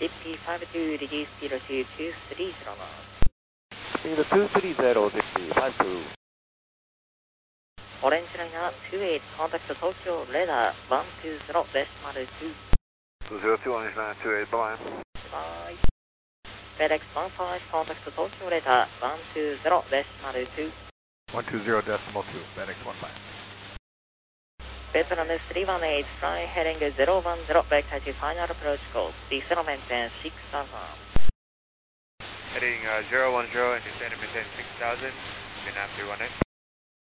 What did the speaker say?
ZP52, reduce speed to 230 knots. Speed 230, ZP52. Orange liner 28, contact Tokyo, radar 120, decimal 2. 202, orange liner 28, bye-bye. Bye. FedEx 15, contact Tokyo, radar 120, decimal 2. 120 decimal 2, FedEx 15. Petronas 318, fly heading 010, back to final approach course, decelerating 6000. Heading 010 and descend and maintain 6000, Vietnam 318.